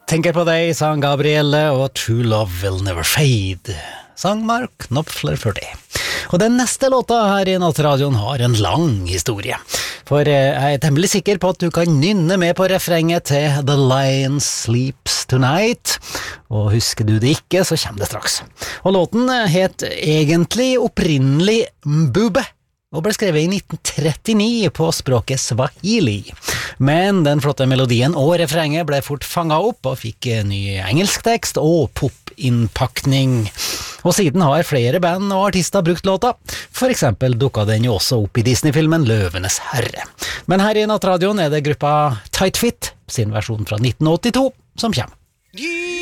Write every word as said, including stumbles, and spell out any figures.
Tenker på deg, sang Gabrielle, og True Love Will Never Fade, sang Mark Knopfler for det. Og den neste låta her i Nattradioen har en lang historie, for jeg er temmelig sikker på at du kan nynne med på refrenget til The Lion Sleeps Tonight, og husker du det ikke, så kommer det straks. Og låten het egentlig opprinnelig Mbube, og ble skrevet i nitten trettini på språket Swahili. Men den flotte melodien og refrenget ble fort fanget opp og fikk ny engelsk tekst og pop-innpakning. Og siden har flere band og artister brukt låta. For eksempel dukket den jo også opp i Disney-filmen Løvenes Herre. Men her i Nattradioen er det gruppa Tight Fit, sin versjon fra nitten åttito, som kommer.